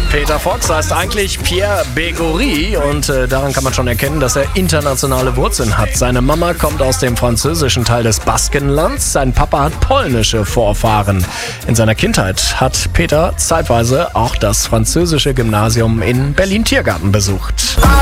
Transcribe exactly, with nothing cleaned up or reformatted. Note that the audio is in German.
Peter Fox heißt eigentlich Pierre Begory und äh, daran kann man schon erkennen, dass er internationale Wurzeln hat. Seine Mama kommt aus dem französischen Teil des Baskenlands, sein Papa hat polnische Vorfahren. In seiner Kindheit hat Peter zeitweise auch das französische Gymnasium in Berlin-Tiergarten besucht.